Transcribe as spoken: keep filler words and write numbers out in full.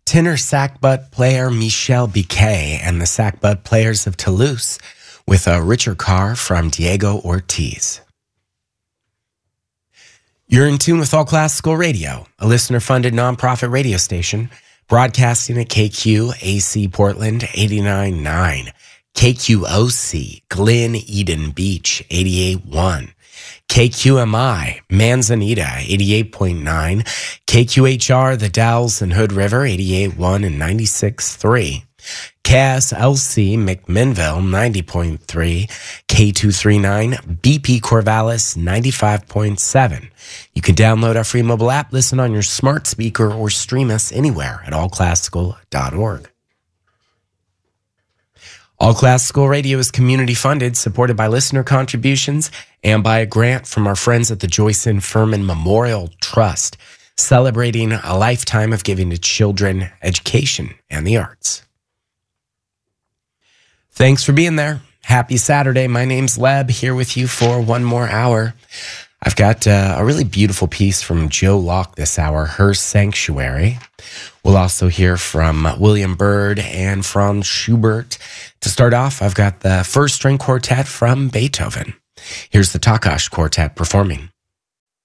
tenor sackbut player Michel Biquet and the sackbut players of Toulouse with a richer car from Diego Ortiz. You're in tune with All Classical Radio, a listener-funded nonprofit radio station broadcasting at K Q A C Portland eighty-nine point nine, K Q O C Glen Eden Beach eighty-eight point one, K Q M I Manzanita eighty-eight point nine, K Q H R The Dalles and Hood River eighty-eight point one and ninety-six point three, K S L C McMinnville ninety point three, K two thirty-nine B P Corvallis ninety-five point seven. You can download our free mobile app, listen on your smart speaker, or stream us anywhere at all classical dot org. All Classical Radio is community funded, supported by listener contributions, and by a grant from our friends at the Joyce Furman Memorial Trust, celebrating a lifetime of giving to children, education, and the arts. Thanks for being there. Happy Saturday. My name's Leb, here with you for one more hour. I've got uh, a really beautiful piece from Joe Locke this hour, Her Sanctuary. We'll also hear from William Byrd and Franz Schubert. To start off, I've got the first string quartet from Beethoven. Here's the Takács Quartet performing